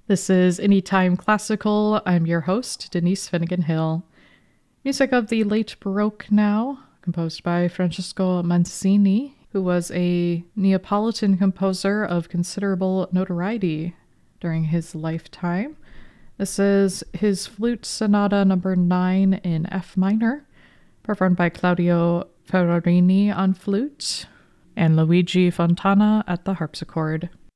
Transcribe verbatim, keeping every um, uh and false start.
This is Anytime Classical. I'm your host, Denise Finnegan Hill. Music of the late Baroque now, composed by Francesco Mancini, who was a Neapolitan composer of considerable notoriety during his lifetime. This is his Flute Sonata number nine in F minor, performed by Claudio Ferrarini on flute and Luigi Fontana at the harpsichord.